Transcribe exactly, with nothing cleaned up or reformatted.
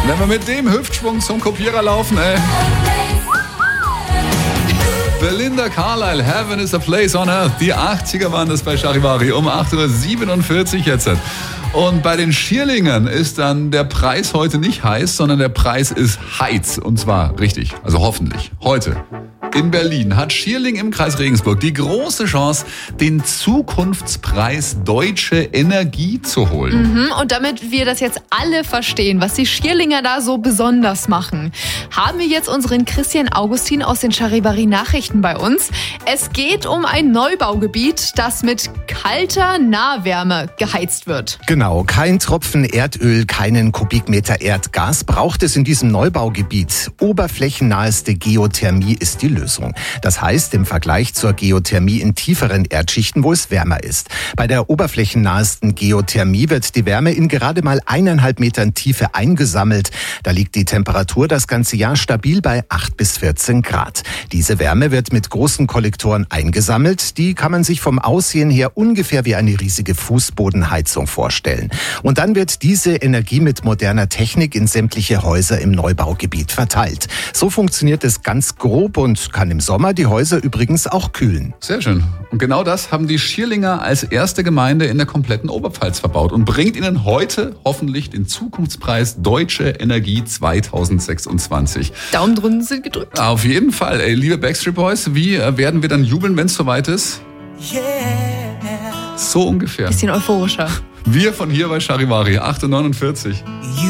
Wenn wir mit dem Hüftschwung zum Kopierer laufen, ey. Belinda Carlisle, Heaven is a place on earth. Die achtziger waren das bei Charivari um acht Uhr siebenundvierzig jetzt. Und bei den Schierlingern ist dann der Preis heute nicht heiß, sondern der Preis ist heiz. Und zwar richtig, also hoffentlich. Heute in Berlin hat Schierling im Kreis Regensburg die große Chance, den Zukunftspreis Deutsche Energie zu holen. Mhm, und damit wir das jetzt alle verstehen, was die Schierlinger da so besonders machen, haben wir jetzt unseren Christian Augustin aus den Charivari Nachrichten bei uns. Es geht um ein Neubaugebiet, das mit kalter Nahwärme geheizt wird. Genau, kein Tropfen Erdöl, keinen Kubikmeter Erdgas braucht es in diesem Neubaugebiet. Oberflächennaheste Geothermie ist die Lösung. Das heißt, im Vergleich zur Geothermie in tieferen Erdschichten, wo es wärmer ist. Bei der oberflächennahesten Geothermie wird die Wärme in gerade mal eineinhalb Metern Tiefe eingesammelt. Da liegt die Temperatur das ganze Jahr stabil bei acht bis vierzehn Grad. Diese Wärme wird mit großen Kollektoren eingesammelt. Die kann man sich vom Aussehen her ungefähr wie eine riesige Fußbodenheizung vorstellen. Und dann wird diese Energie mit moderner Technik in sämtliche Häuser im Neubaugebiet verteilt. So funktioniert es ganz grob und kann im Sommer die Häuser übrigens auch kühlen. Sehr schön. Und genau das haben die Schierlinger als erste Gemeinde in der kompletten Oberpfalz verbaut und bringt ihnen heute hoffentlich den Zukunftspreis Deutsche Energie zweitausendsechsundzwanzig. Daumen drunten sind gedrückt. Auf jeden Fall. Ey, liebe Backstreet Boys, wie werden wir dann jubeln, wenn es soweit ist? Yeah. So ungefähr. Bisschen euphorischer. Wir von hier bei Charivari, acht Uhr neunundvierzig.